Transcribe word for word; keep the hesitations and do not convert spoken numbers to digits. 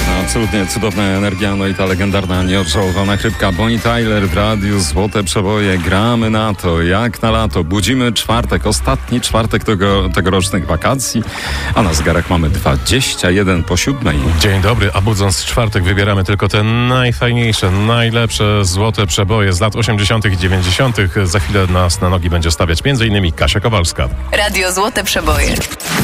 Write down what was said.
Absolutnie cudowna energia, no i ta legendarna, nieodżałowana chrypka Bonnie Tyler w radiu Złote Przeboje. Gramy na to, jak na lato. Budzimy czwartek, ostatni czwartek tego, tegorocznych wakacji, a na zegarach mamy dwadzieścia jeden po siódmej. Dzień dobry, a budząc czwartek wybieramy tylko te najfajniejsze, najlepsze Złote Przeboje z lat osiemdziesiątych i dziewięćdziesiątych. Za chwilę nas na nogi będzie stawiać między innymi Kasia Kowalska. Radio Złote Przeboje.